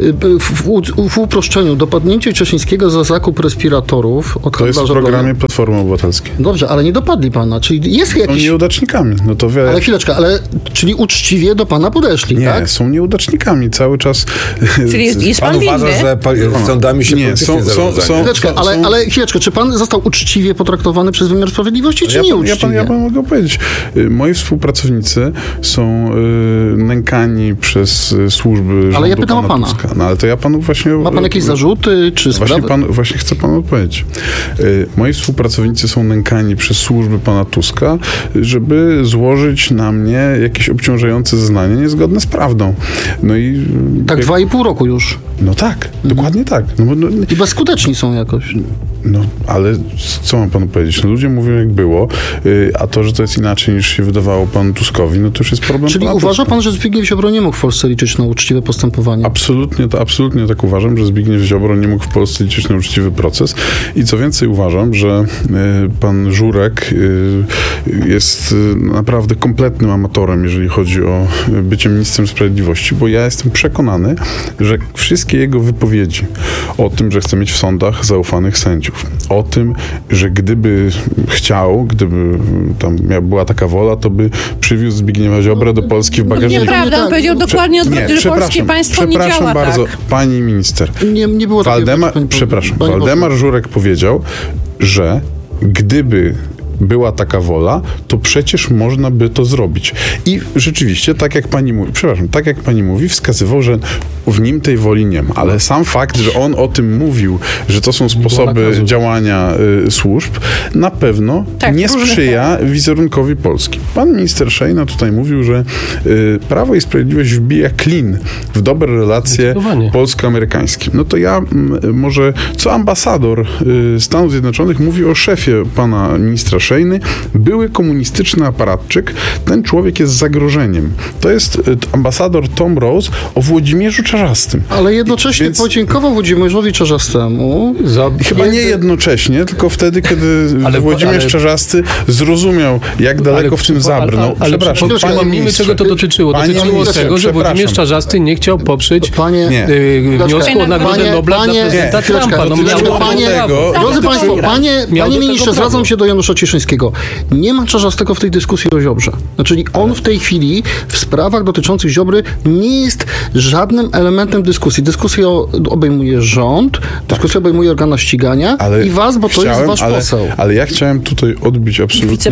S1: w uproszczeniu, dopadnięcie Cieszyńskiego za zakup respiratorów od
S2: to jest w programie Platformy Obywatelskiej.
S1: Dobrze, ale nie dopadli pana. Czyli jest jakiś...
S2: Są nieudacznikiem. No to
S1: Ale chwileczkę, czyli uczciwie do pana podeszli,
S2: nie,
S1: tak?
S2: Nie, są nieudacznikami cały czas.
S3: Czyli jest pan
S5: uważa, że sądami się politycznie
S1: zarządzają. Ale chwileczkę, czy pan został uczciwie potraktowany przez wymiar sprawiedliwości, czy nieuczciwie?
S2: Ja pan mogę powiedzieć. Moi współpracownicy są nękani przez służby rządu.
S1: Ale ja pytam o pana.
S2: Tuska. No ale to ja panu właśnie...
S1: Ma pan jakieś zarzuty, czy sprawy?
S2: Właśnie chcę panu odpowiedzieć. Moi współpracownicy są nękani przez służby pana Tuska, żeby złożyć na mnie jakieś obciążające zeznanie niezgodne z prawdą. No i...
S1: Tak 2,5 roku już.
S2: No tak, dokładnie tak.
S1: I bezskuteczni są jakoś.
S2: No, ale co mam panu powiedzieć? No, ludzie mówią, jak było, a to, że to jest inaczej niż się wydawało panu Tuskowi, no to już jest problem.
S1: Czyli uważa pan, że Zbigniew Ziobro nie mógł w Polsce liczyć na uczciwe postępowanie?
S2: Absolutnie tak uważam, że Zbigniew Ziobro nie mógł w Polsce liczyć na uczciwy proces. I co więcej, uważam, że pan Żurek jest naprawdę kompletnym amatorem, jeżeli chodzi o bycie ministrem sprawiedliwości, bo ja jestem przekonany, że wszystkie jego wypowiedzi o tym, że chce mieć w sądach zaufanych sędziów, o tym, że gdyby chciał, gdyby tam była taka wola, to by przywiózł Zbigniewa Ziobrę do Polski w bagażniku.
S3: Nieprawda, on powiedział dokładnie odwrotnie, że polskie państwo nie działa.
S2: Przepraszam bardzo, pani minister.
S1: Nie było
S2: Waldemar Żurek powiedział, że gdyby była taka wola, to przecież można by to zrobić. I rzeczywiście, tak jak pani mówi, wskazywał, że w nim tej woli nie ma. Ale sam fakt, że on o tym mówił, że to są sposoby działania służb, na pewno nie sprzyja wizerunkowi Polski. Pan minister Szejna tutaj mówił, że Prawo i Sprawiedliwość wbija klin w dobre relacje polsko-amerykańskie. No to ja może, co ambasador Stanów Zjednoczonych mówi o szefie pana ministra Szejny, były komunistyczny aparatczyk, ten człowiek jest zagrożeniem. To jest ambasador Tom Rose o Włodzimierzu Czarzastym.
S1: Ale jednocześnie podziękował Włodzimierzowi Czarzastemu.
S2: Chyba nie jednocześnie, tylko wtedy, kiedy Włodzimierz Czarzasty zrozumiał, jak daleko w tym zabrnął.
S4: Przepraszam, czego to dotyczyło? Dotyczyło tego, że Włodzimierz Czarzasty nie chciał poprzeć wniosku o Nagrodę Nobla dla prezydenta Trumpa.
S1: Drodzy państwo, panie ministrze, zwracam się do Janusza Cieszyńskiego. Nie ma Czarzastego w tej dyskusji o Ziobrze. Czyli on w tej chwili w sprawach dotyczących Ziobry nie jest żadnym elementem dyskusji. Dyskusja obejmuje rząd, dyskusja obejmuje organa ścigania i was, bo to jest wasz poseł.
S2: Ale ja chciałem tutaj odbić absolutnie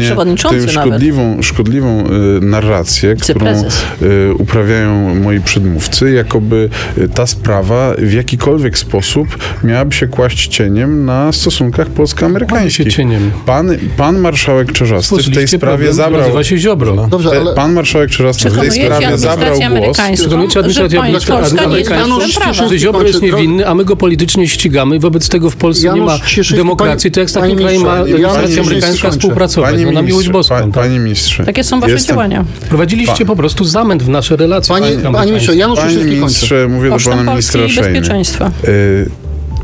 S2: tę szkodliwą narrację, którą uprawiają moi przedmówcy, jakoby ta sprawa w jakikolwiek sposób miałaby się kłaść cieniem na stosunkach polsko-amerykańskich. Pan marszałek Czarzasty w tej sprawie zabrał...
S4: Nazywa się Ziobro.
S1: Dobrze, ale...
S2: Pan marszałek Czarzasty w tej sprawie zabrał głos.
S4: Przekonujecie administrację amerykańską, że Ziobro jest niewinny, a my go politycznie ścigamy. Wobec tego w Polsce nie ma demokracji. To jak z takim krajem ma administracja amerykańska współpracować. No na miłość boską.
S2: Panie ministrze.
S3: Takie są wasze działania.
S4: Prowadziliście po prostu zamęt w nasze relacje.
S1: Panie ministrze, Janusz
S2: Panie ministrze, mówię do pana ministra Szejny.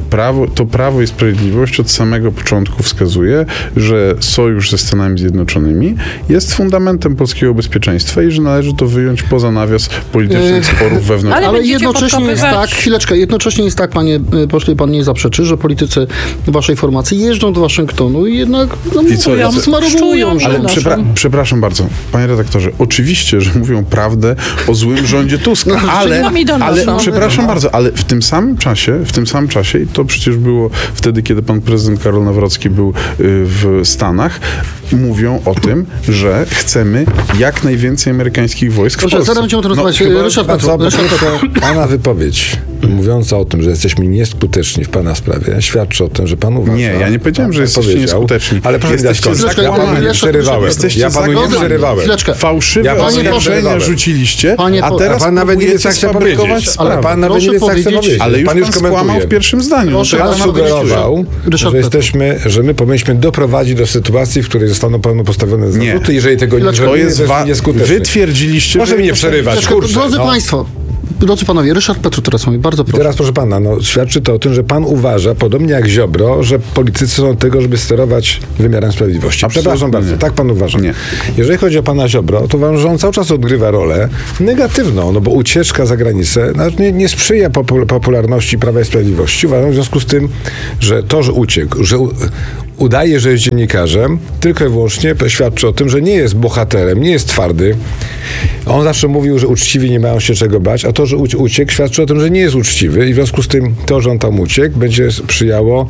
S2: Prawo i Sprawiedliwość od samego początku wskazuje, że sojusz ze Stanami Zjednoczonymi jest fundamentem polskiego bezpieczeństwa i że należy to wyjąć poza nawias politycznych sporów wewnętrznych.
S1: Ale jednocześnie jest tak, chwileczkę, jednocześnie jest tak, panie pośle, pan nie zaprzeczy, że politycy waszej formacji jeżdżą do Waszyngtonu i jednak smarowują.
S2: Ale przepraszam bardzo, panie redaktorze, oczywiście, że mówią prawdę o złym rządzie Tuska, ale przepraszam bardzo, ale w tym samym czasie, i to przecież było wtedy, kiedy pan prezydent Karol Nawrocki był w Stanach, mówią o tym, że chcemy jak najwięcej amerykańskich wojsk w Polsce.
S1: Zaraz będziemy o tym rozmawiać. Ryszard Petru.
S5: Pana wypowiedź mówiąca o tym, że jesteśmy nieskuteczni w pana sprawie, świadczy o tym, że pan uważa...
S2: Nie, ja nie powiedziałem, że jesteście nieskuteczni.
S5: Ale proszę mi dać kończyć. Ja panu nie przerywałem. Ja panu nie przerywałem.
S2: Fałszywe oskarżenia rzuciliście, a teraz
S5: pan nawet nie wie, co chce powiedzieć. Ale pan nawet nie wie, co chce powiedzieć.
S2: Ale już pan skłamał w pierwszym zdaniu.
S5: Pan sugerował, że my powinniśmy doprowadzić do sytuacji, w której zostaną panu postawione zarzuty, jeżeli tego nie zrobimy, jest nieskuteczny.
S2: Wy twierdziliście,
S5: proszę mi nie przerywać,
S1: Drodzy państwo, drodzy panowie, Ryszard Petru teraz mówi, bardzo proszę.
S5: Teraz proszę pana, świadczy to o tym, że pan uważa, podobnie jak Ziobro, że politycy są od tego, żeby sterować wymiarem sprawiedliwości. Przepraszam bardzo, tak pan uważa.
S2: Nie.
S5: Jeżeli chodzi o pana Ziobro, to uważam, że on cały czas odgrywa rolę negatywną, bo ucieczka za granicę nie sprzyja popularności Prawa i Sprawiedliwości. Uważam w związku z tym, że to, że uciekł, że udaje, że jest dziennikarzem, tylko i wyłącznie świadczy o tym, że nie jest bohaterem, nie jest twardy. On zawsze mówił, że uczciwi nie mają się czego bać, a to, że uciekł, świadczy o tym, że nie jest uczciwy i w związku z tym to, że on tam uciekł, będzie sprzyjało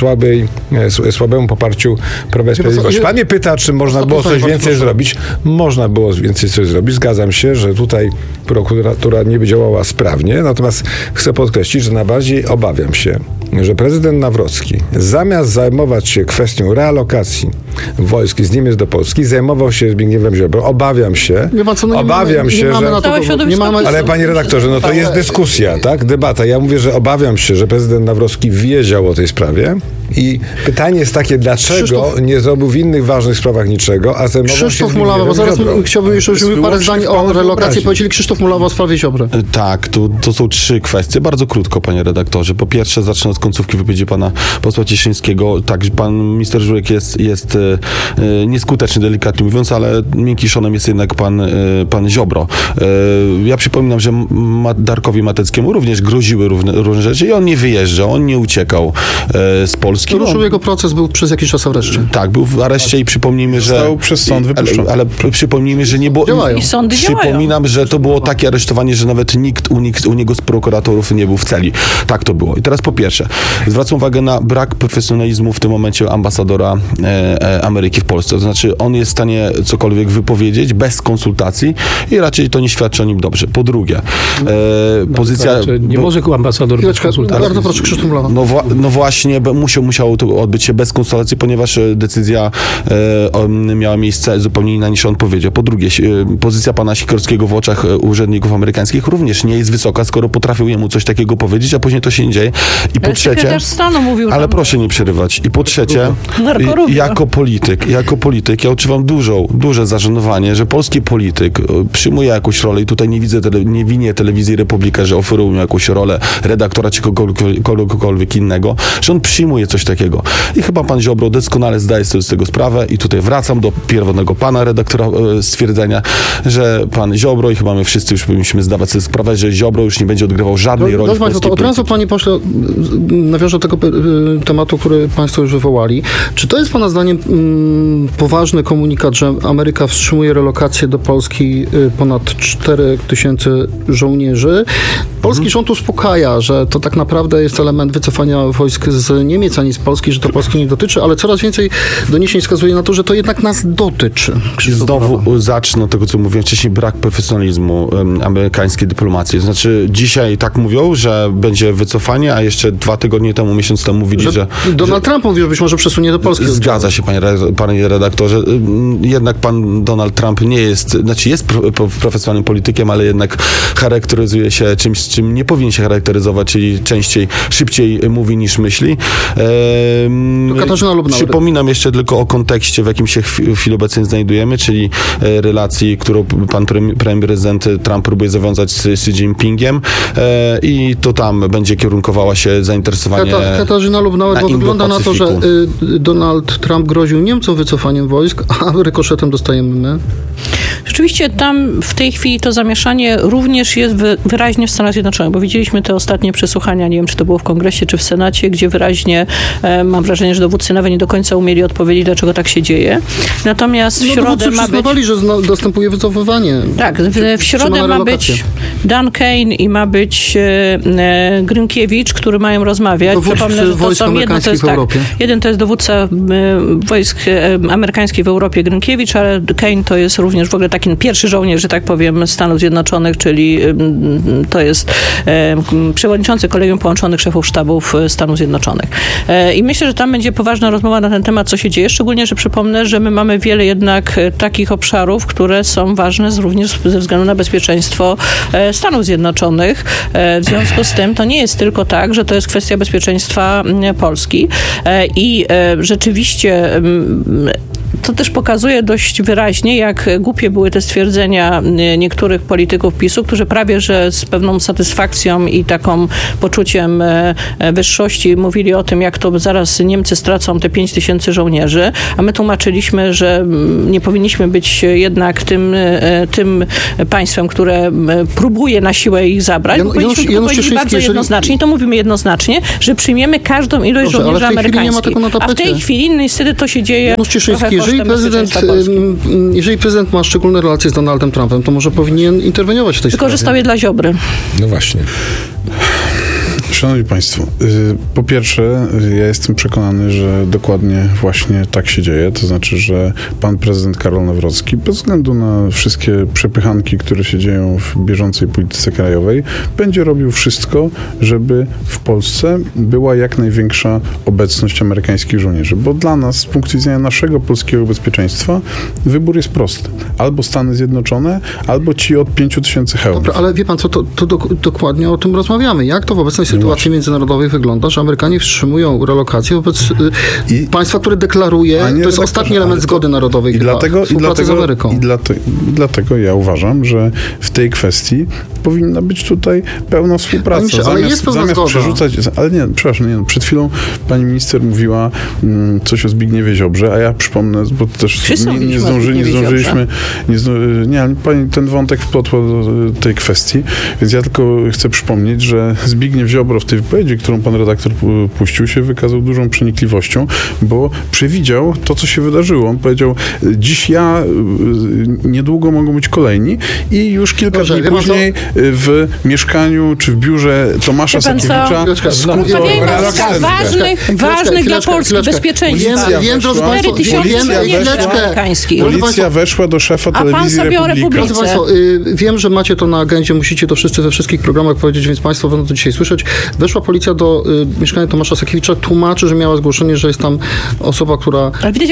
S5: słabemu poparciu Prawa i Sprawiedliwości. Pan mnie pyta, czy można było coś więcej zrobić. Można było więcej coś zrobić. Zgadzam się, że tutaj prokuratura nie by działała sprawnie, natomiast chcę podkreślić, że najbardziej obawiam się, że prezydent Nawrocki zamiast zajmować się kwestią realokacji wojsk z Niemiec do Polski, zajmował się Zbigniewem Ziobro. Obawiam się, ale panie redaktorze, to jest dyskusja, tak? Debata. Ja mówię, że obawiam się, że prezydent Nawrocki wiedział o tej sprawie i pytanie jest takie, dlaczego nie zrobił w innych ważnych sprawach niczego, a zajmował się
S1: Krzysztof Mulawa, bo zaraz chciałbym jeszcze, żeby parę zdań o relokacji powiedzieli. Krzysztof Mulawa o sprawie Ziobry.
S6: Tak, to są trzy kwestie. Bardzo krótko, panie redaktorze. Po pierwsze, zacznę od końcówki wypowiedzi pana posła Cieszyńskiego. Tak, pan minister Żurek jest nieskuteczny, delikatnie mówiąc, ale miękkiszonem jest jednak pan Ziobro. Ja przypominam, że Darkowi Mateckiemu również groziły różne rzeczy i on nie wyjeżdżał, on nie uciekał z Polski.
S1: Ruszył jego proces, był przez jakiś czas w areszcie.
S6: Tak, był w areszcie i przypomnijmy, że...
S2: Został przez sąd wypuszczony.
S6: Ale przypomnijmy, że nie było...
S3: I sądy
S6: Przypominam, że to było takie aresztowanie, że nawet nikt u niego z prokuratorów nie był w celi. Tak to było. I teraz po pierwsze, zwracam uwagę na brak profesjonalizmu w tym momencie ambasadora Ameryki w Polsce. To znaczy, on jest w stanie cokolwiek wypowiedzieć bez konsultacji i raczej to nie świadczy o nim dobrze. Po drugie, pozycja...
S4: Nie może ambasador bez konsultacji.
S1: Bardzo proszę, Krzysztof Mulawa.
S6: No właśnie, musiało to odbyć się bez konsultacji, ponieważ decyzja miała miejsce zupełnie inna niż on powiedział. Po drugie, pozycja pana Sikorskiego w oczach urzędników amerykańskich również nie jest wysoka, skoro potrafił jemu coś takiego powiedzieć, a później to się nie dzieje. I po trzecie...
S3: stanu mówił
S6: ale proszę nie przerywać. I po trzecie, jako polityk ja odczuwam duże zażenowanie, że polski polityk przyjmuje jakąś rolę i tutaj nie winię Telewizji Republika, że oferują mu jakąś rolę redaktora czy kogokolwiek innego, że on przyjmuje coś takiego. I chyba pan Ziobro doskonale zdaje sobie z tego sprawę i tutaj wracam do pierwotnego pana redaktora stwierdzenia, że pan Ziobro i chyba my wszyscy już powinniśmy zdawać sobie sprawę, że Ziobro już nie będzie odgrywał żadnej roli w polskiej
S1: polityce. Od razu, panie pośle, nawiążę do tego tematu, który państwo już wywołali. Czy to jest pana zdaniem poważny komunikat, że Ameryka wstrzymuje relokację do Polski ponad 4000 żołnierzy? Polski rząd uspokaja, że to tak naprawdę jest element wycofania wojsk z Niemiec, a nie z Polski, że to Polski nie dotyczy, ale coraz więcej doniesień wskazuje na to, że to jednak nas dotyczy.
S6: Znowu zacznę od tego, co mówiłem wcześniej, brak profesjonalizmu amerykańskiej dyplomacji. Znaczy dzisiaj tak mówią, że będzie wycofanie, a jeszcze 2 tygodnie temu, miesiąc temu mówili, że
S1: Donald Trump mówił, że być może przesunie do Polski.
S6: Zgadza się, panie redaktorze. Jednak pan Donald Trump nie jest, znaczy jest profesjonalnym politykiem, ale jednak charakteryzuje się czymś, z czym nie powinien się charakteryzować, czyli szybciej mówi niż myśli.
S1: Katarzyna Lubnauer.
S6: Przypominam jeszcze tylko o kontekście, w jakim się w chwili obecnej znajdujemy, czyli relacji, którą pan prezydent Trump próbuje zawiązać z Xi Jinpingiem i to tam będzie kierunkowała się zainteresowanie
S1: Katarzyna Lubnauer, bo wygląda na to, że Donald Trump groził Niemcom wycofaniem wojsk, a rykoszetem dostajemy my.
S3: Rzeczywiście tam w tej chwili to zamieszanie również jest wyraźnie w Stanach Zjednoczonych, bo widzieliśmy te ostatnie przesłuchania, nie wiem, czy to było w Kongresie, czy w Senacie, gdzie wyraźnie mam wrażenie, że dowódcy nawet nie do końca umieli odpowiedzieć, dlaczego tak się dzieje. Natomiast w środę ma być...
S1: że dostępuje wycofywanie.
S3: Tak, w środę ma być Dan Kane i ma być Grynkiewicz, który mają rozmawiać.
S1: Przypomnę, że to są
S3: jeden to jest dowódca wojsk amerykańskich w Europie, Grynkiewicz, ale Kane to jest również w ogóle taki pierwszy żołnierz, że tak powiem, Stanów Zjednoczonych, czyli to jest przewodniczący Kolegium Połączonych Szefów Sztabów Stanów Zjednoczonych. I myślę, że tam będzie poważna rozmowa na ten temat, co się dzieje, szczególnie, że przypomnę, że my mamy wiele jednak takich obszarów, które są ważne również ze względu na bezpieczeństwo Stanów Zjednoczonych. W związku z tym to nie jest tylko tak, że to jest kwestia bezpieczeństwa Polski i rzeczywiście to też pokazuje dość wyraźnie, jak głupie były te stwierdzenia niektórych polityków PiS-u, którzy prawie że z pewną satysfakcją i taką poczuciem wyższości mówili o tym, jak to zaraz Niemcy stracą te 5000 żołnierzy, a my tłumaczyliśmy, że nie powinniśmy być jednak tym państwem, które próbuje na siłę ich zabrać. Powinniśmy powiedzieć bardzo jednoznacznie, to mówimy jednoznacznie, że przyjmiemy każdą ilość żołnierzy amerykańskich. A w tej chwili niestety to się dzieje
S1: jeżeli prezydent ma szczególne relacje z Donaldem Trumpem, to może powinien interweniować w tej sprawie.
S3: Wykorzystał je dla Ziobry.
S5: No właśnie.
S2: Szanowni Państwo, po pierwsze, ja jestem przekonany, że dokładnie właśnie tak się dzieje. To znaczy, że pan prezydent Karol Nawrocki, bez względu na wszystkie przepychanki, które się dzieją w bieżącej polityce krajowej, będzie robił wszystko, żeby w Polsce była jak największa obecność amerykańskich żołnierzy. Bo dla nas, z punktu widzenia naszego polskiego bezpieczeństwa, wybór jest prosty. Albo Stany Zjednoczone, albo ci od 5000 hełmów.
S1: Dobra, ale wie pan co, to dokładnie o tym rozmawiamy. Jak to w obecnej sytuacji międzynarodowej wygląda, że Amerykanie wstrzymują relokację wobec państwa, które deklaruje, to jest ostatni element zgody narodowej współpracy z Ameryką.
S2: Dlatego ja uważam, że w tej kwestii powinna być tutaj pełna współpraca.
S1: Ale jest pewna zgoda.
S2: Przerzucać, ale nie, przepraszam, przed chwilą pani minister mówiła coś o Zbigniewie Ziobrze, a ja przypomnę, bo też nie zdążyliśmy, pani ten wątek wplotła do tej kwestii, więc ja tylko chcę przypomnieć, że Zbigniew Ziobro w tej wypowiedzi, którą pan redaktor puścił, się wykazał dużą przenikliwością, bo przewidział to, co się wydarzyło. On powiedział, dziś niedługo mogą być kolejni i już kilka dni później w mieszkaniu czy w biurze Tomasza Sakiewicza
S3: ważnych dla Polski bezpieczeństwa.
S2: Policja weszła do szefa telewizji Republika.
S1: Wiem, że macie to na agendzie, musicie to wszyscy we wszystkich programach powiedzieć, więc państwo będą to dzisiaj słyszeć. Weszła policja do mieszkania Tomasza Sakiewicza, tłumaczy, że miała zgłoszenie, że jest tam osoba, która...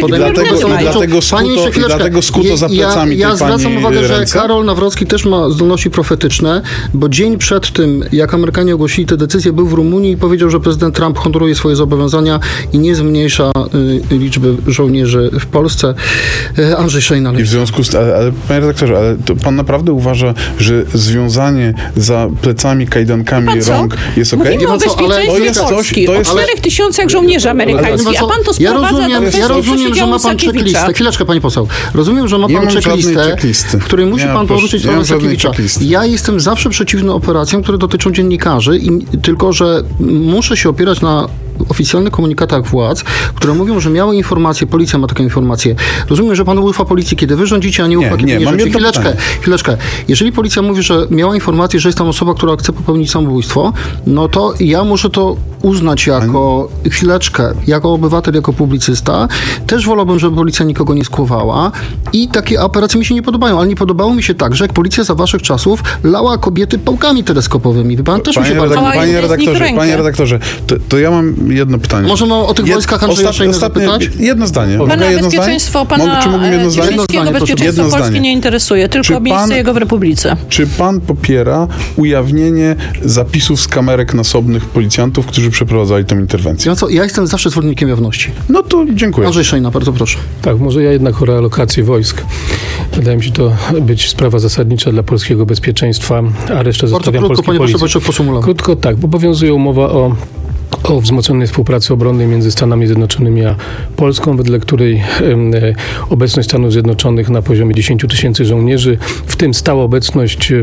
S2: Dlatego skuto za plecami
S1: ja zwracam uwagę, że Karol Nawrocki też ma zdolności profetyczne, bo dzień przed tym, jak Amerykanie ogłosili tę decyzję, był w Rumunii i powiedział, że prezydent Trump honoruje swoje zobowiązania i nie zmniejsza liczby żołnierzy w Polsce. Andrzej Szejna.
S2: I w związku z... Ale panie redaktorze, ale to pan naprawdę uważa, że związanie za plecami kajdankami rąk jest okej?
S3: Mówimy o bezpieczeństwie Polski, o 4000 żołnierzy amerykańskich, a pan to sprowadza do kwestii,
S1: rozumiem, że ma pan checklistę. Chwileczkę, pani poseł. Rozumiem, że ma pan checklistę, w której musi pan poruszyć sprawę Sakiewicza. Ja jestem zawsze przeciwny operacjom, które dotyczą dziennikarzy, tylko że muszę się opierać na oficjalnych komunikatach władz, które mówią, że miały informacje, policja ma taką informację. Rozumiem, że pan ufa policji, kiedy wy rządzicie, a nie ufa, kiedy nie rządzi. Chwileczkę. Jeżeli policja mówi, że miała informację, że jest tam osoba, która chce popełnić samobójstwo, no to ja muszę to uznać jako obywatel, jako publicysta. Też wolałbym, żeby policja nikogo nie skłowała i takie operacje mi się nie podobają, ale nie podobało mi się także, jak policja za waszych czasów lała kobiety pałkami teleskopowymi. Pan też mi się bardzo...
S2: Panie redaktorze, to ja mam jedno pytanie.
S1: Możemy o tych wojskach Andrzeja Szejny zapytać?
S2: Jedno zdanie.
S3: Pana bezpieczeństwo, pana Zielińskiego bezpieczeństwo Polski nie interesuje, tylko miejsce jego w Republice.
S2: Czy pan popiera ujawnienie zapisów z kamerek nasobnych policjantów, którzy przeprowadzali tę interwencję?
S1: Ja jestem zawsze zwolennikiem jawności.
S2: No to dziękuję.
S1: Andrzej Szejna, bardzo proszę.
S4: Tak, może ja jednak o realokacji wojsk. Wydaje mi się to być sprawa zasadnicza dla polskiego bezpieczeństwa, a resztę zostawiam polskiej policji. Krótko tak, bo obowiązuje umowa o wzmocnionej współpracy obronnej między Stanami Zjednoczonymi a Polską, wedle której obecność Stanów Zjednoczonych na poziomie 10 000 żołnierzy, w tym stała obecność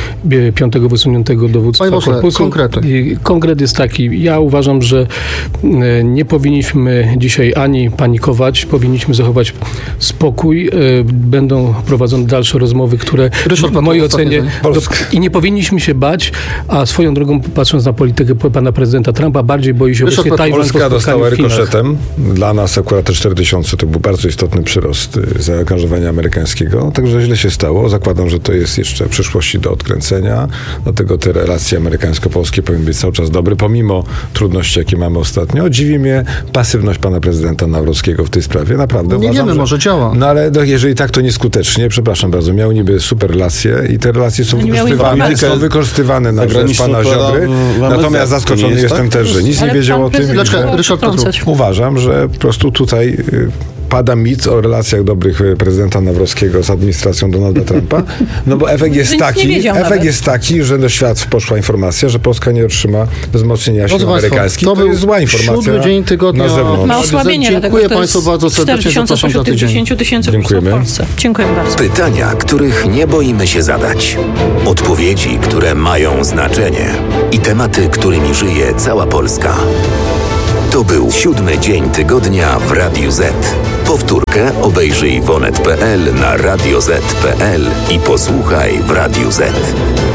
S4: 5. wysuniętego dowództwa korpusu. Konkret jest taki. Ja uważam, że nie powinniśmy dzisiaj ani panikować, powinniśmy zachować spokój. Będą prowadzone dalsze rozmowy, które w mojej ocenie i nie powinniśmy się bać, a swoją drogą, patrząc na politykę pana prezydenta Trumpa, bardziej boi się obecnie Tajwan.
S5: Polska dostała rykoszetem. Dla nas akurat te 4000 to był bardzo istotny przyrost zaangażowania amerykańskiego. Także źle się stało. Zakładam, że to jest jeszcze w przyszłości do odkręcenia. Dlatego te relacje amerykańsko-polskie powinny być cały czas dobre, pomimo trudności, jakie mamy ostatnio. Dziwi mnie pasywność pana prezydenta Nawrockiego w tej sprawie. Naprawdę
S1: nie
S5: uważam,
S1: wiemy, może działa.
S5: No ale jeżeli tak, to nieskutecznie. Przepraszam bardzo. Miał niby super relacje i te relacje są wykorzystywane na rzecz pana Ziobry. Natomiast zaskoczony jestem też, że nic nie wiedział o tym. Uważam, że po prostu tutaj pada mit o relacjach dobrych prezydenta Nawrockiego z administracją Donalda Trumpa, no bo efekt jest taki, że do świat poszła informacja, że Polska nie otrzyma wzmocnienia sił amerykańskich. To jest zła informacja
S1: 7 dzień tygodnia
S5: na zewnątrz.
S3: Ma osłabienie,
S1: dziękuję Państwu bardzo serdecznie.
S3: 10 tysięcy
S7: Dziękujemy.
S3: w Polsce. Dziękuję bardzo.
S7: Pytania, których nie boimy się zadać. Odpowiedzi, które mają znaczenie. I tematy, którymi żyje cała Polska. To był 7 dzień tygodnia w Radiu Z. Powtórkę obejrzyj w onet.pl, na radioz.pl i posłuchaj w Radiu Z.